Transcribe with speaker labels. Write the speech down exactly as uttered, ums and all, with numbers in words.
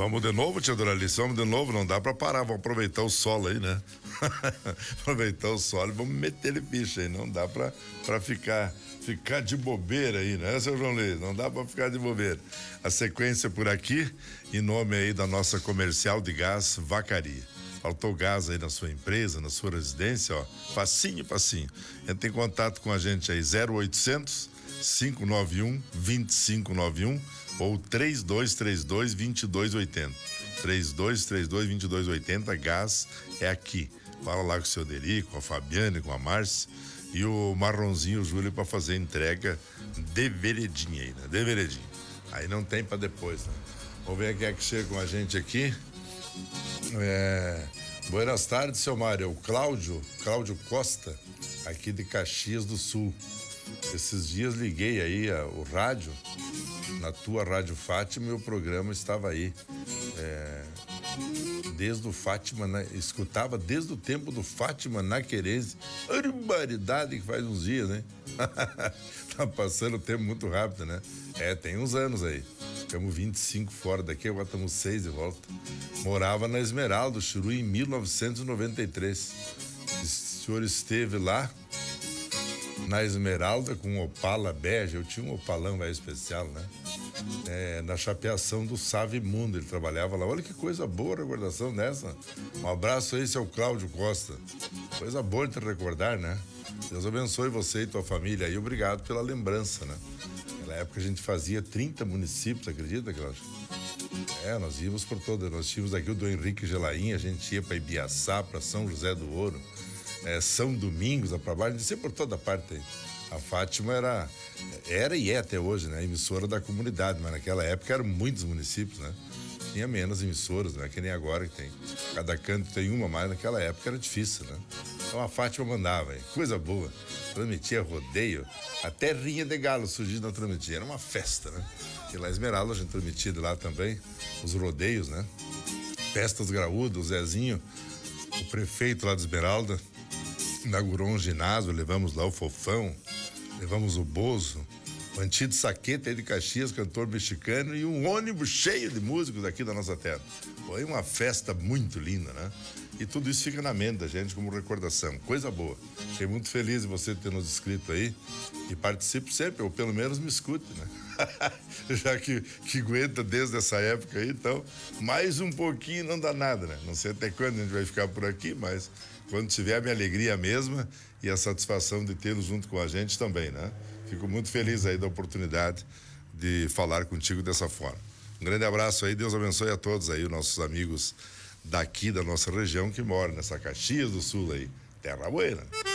Speaker 1: Vamos de novo, tia Doralice, vamos de novo, não dá pra parar, vamos aproveitar o solo aí, né? Aproveitar o solo e vamos meter ele ficha aí, não dá pra, pra ficar, ficar de bobeira aí, né, seu João Luiz? Não dá pra ficar de bobeira. A sequência por aqui, em nome aí da nossa comercial de gás Vacaria. Faltou gás aí na sua empresa, na sua residência, ó, facinho, facinho. Entre em contato com a gente aí, zero oitocentos, cinco nove um, dois cinco nove um ou três dois três dois, dois dois oito zero. três dois três dois, dois dois oito zero, gás é aqui. Fala lá com o seu Deri, com a Fabiane, com a Márcia e o Marronzinho, o Júlio, pra fazer entrega de veredinha aí, né? De veredinha. Aí não tem pra depois, né? Vamos ver quem é que chega com a gente aqui. É... Buenas tardes, seu Mário. É o Cláudio, Cláudio Costa, aqui de Caxias do Sul. Esses dias liguei aí a, o rádio, na tua Rádio Fátima, e o programa estava aí. É, desde o Fátima, né? Escutava desde o tempo do Fátima na Querência. Barbaridade que faz uns dias, né? Tá passando o tempo muito rápido, né? É, tem uns anos aí. Ficamos vinte e cinco fora daqui, agora estamos seis de volta. Morava na Esmeralda, Churuí, em mil novecentos e noventa e três. O senhor esteve lá na Esmeralda com um Opala bege. Eu tinha um Opalão lá especial, né? É, na chapeação do Save Mundo, ele trabalhava lá. Olha que coisa boa a recordação dessa. Um abraço aí, seu Cláudio Costa. Coisa boa de te recordar, né? Deus abençoe você e tua família aí. Obrigado pela lembrança, né? Naquela época a gente fazia trinta municípios, acredita, Cláudio? É, nós íamos por todas. Nós tínhamos aqui o do Henrique Gelaim, a gente ia para Ibiaçá, para São José do Ouro, é, São Domingos, para baixo, a gente ia por toda parte aí. A Fátima era, era e é até hoje, né? Emissora da comunidade, mas naquela época eram muitos municípios, né? Tinha menos emissoras, não é que nem agora que tem. Cada canto tem uma, mas naquela época era difícil, né? Então a Fátima mandava, hein? Coisa boa. Transmitia rodeio, até rinha de galo surgindo na transmitia. Era uma festa, né? E lá em Esmeralda a gente transmitia de lá também os rodeios, né? Festas graúdas, o Zezinho, o prefeito lá de Esmeralda, inaugurou um ginásio, levamos lá o Fofão, levamos o Bozo, o Antido Saqueta aí de Caxias, cantor mexicano, e um ônibus cheio de músicos aqui da nossa terra. Foi uma festa muito linda, né? E tudo isso fica na mente da gente como recordação. Coisa boa. Fiquei muito feliz de você ter nos escrito aí e participe sempre, ou pelo menos me escute, né? Já que, que aguenta desde essa época aí, então, mais um pouquinho não dá nada, né? Não sei até quando a gente vai ficar por aqui, mas quando tiver a minha alegria mesma e a satisfação de tê-lo junto com a gente também, né? Fico muito feliz aí da oportunidade de falar contigo dessa forma. Um grande abraço aí, Deus abençoe a todos aí, os nossos amigos daqui da nossa região que moram nessa Caxias do Sul aí, terra buena.